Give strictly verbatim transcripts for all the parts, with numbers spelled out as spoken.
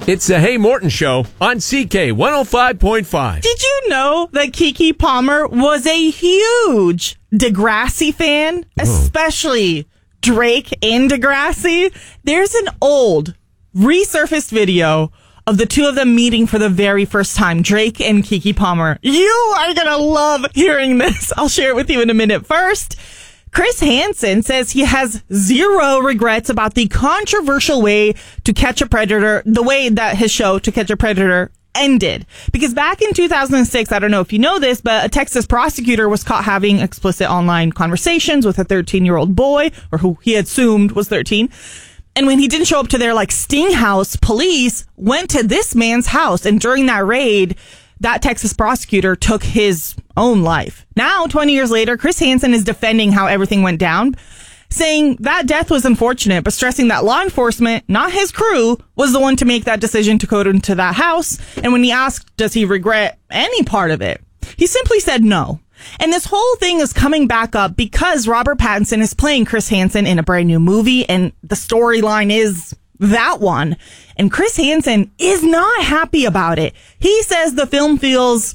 It's the Hey Morton Show on C K one oh five point five. Did you know that Keke Palmer was a huge Degrassi fan, oh. especially Drake and Degrassi? There's an old resurfaced video of the two of them meeting for the very first time, Drake and Keke Palmer. You are going to love hearing this. I'll share it with you in a minute. First, Chris Hansen says he has zero regrets about the controversial way To Catch a Predator, the way that his show To Catch a Predator ended. Because back in two thousand six, I don't know if you know this, but a Texas prosecutor was caught having explicit online conversations with a thirteen-year-old boy, or who he assumed was thirteen. And when he didn't show up to their like sting house, police went to this man's house. And during that raid, that Texas prosecutor took his own life. Now, twenty years later, Chris Hansen is defending how everything went down, saying that death was unfortunate, but stressing that law enforcement, not his crew, was the one to make that decision to go into that house. And when he asked, does he regret any part of it, he simply said no. And this whole thing is coming back up because Robert Pattinson is playing Chris Hansen in a brand new movie, and the storyline is that one. And Chris Hansen is not happy about it. He says the film feels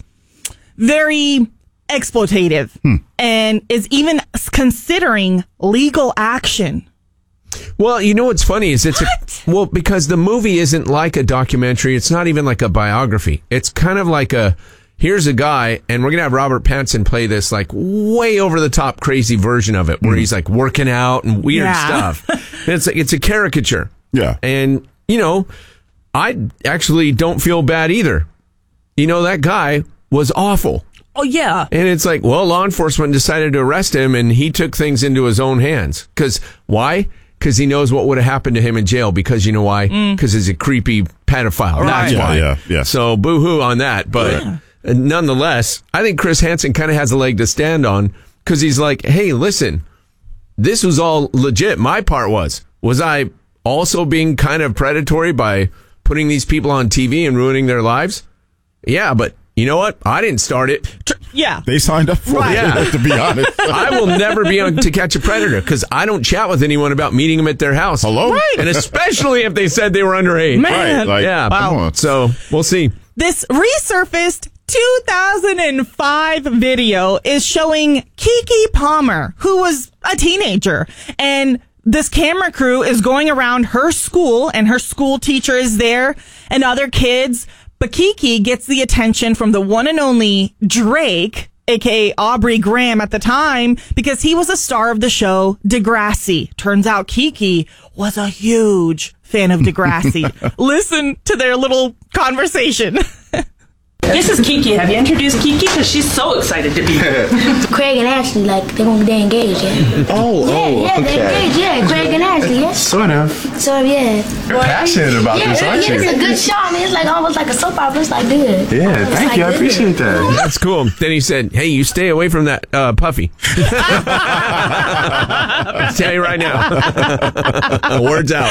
very exploitative hmm. and is even considering legal action. Well, you know what's funny is it's what? a, well, because the movie isn't like a documentary. It's not even like a biography. It's kind of like a, here's a guy, and we're going to have Robert Pattinson play this like way over the top crazy version of it where mm. he's like working out and weird yeah. stuff. And it's like, it's a caricature. Yeah. And, you know, I actually don't feel bad either. You know, that guy was awful. Oh, yeah. And it's like, well, law enforcement decided to arrest him and he took things into his own hands. Because why? Because he knows what would have happened to him in jail. Because you know why? Because mm. he's a creepy pedophile. Right. That's yeah, why. Yeah, yeah. So boo-hoo on that. But yeah. nonetheless, I think Chris Hansen kind of has a leg to stand on because he's like, hey, listen, this was all legit. My part was, was I also being kind of predatory by putting these people on T V and ruining their lives? Yeah, but you know what? I didn't start it. Yeah. They signed up for right. it, yeah. to be honest. I will never be on To Catch a Predator because I don't chat with anyone about meeting them at their house. Hello? Right. And especially if they said they were underage. Man. Right. Like, yeah. Wow. So we'll see. This resurfaced two thousand five video is showing Keke Palmer, who was a teenager, and this camera crew is going around her school, and her school teacher is there, and other kids. But Keke gets the attention from the one and only Drake, a k a. Aubrey Graham at the time, because he was a star of the show Degrassi. Turns out Keke was a huge fan of Degrassi. Listen to their little conversation. This is Keke. Have you introduced Keke? Because she's so excited to be here. Craig and Ashley, like, they won't they engaged yet. Oh, yeah, oh, yeah, okay. they're engaged, yeah. Craig and Ashley, yeah. Sort of. So, yeah. You're passionate about yeah, this, aren't yeah, you? it's a good show. I mean, it's like almost like a soap opera. It's like good. Yeah, it's thank like you. I good. appreciate that. That's cool. Then he said, hey, you stay away from that uh, Puffy. I'll tell you right now. Word's out.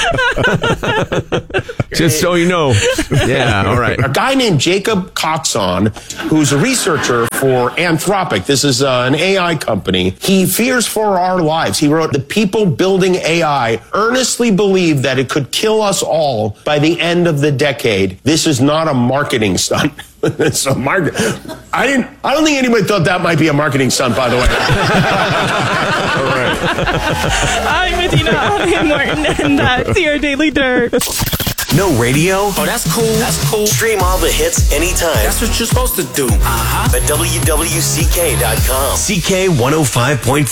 Just so you know. Yeah, all right. A guy named Jacob Coxon, who's a researcher for Anthropic. This is uh, an A I company. He fears for our lives. He wrote, the people building A I earnestly believe that it could kill us all by the end of the decade. This is not a marketing stunt. It's a market. I didn't. I don't think anybody thought that might be a marketing stunt, by the way. All right. I'm Medina I'm Martin, and that's your Daily Dirt. No radio? Oh, that's cool. That's cool. Stream all the hits anytime. That's what you're supposed to do. Uh-huh. At W W C K dot com. C K one oh five point five.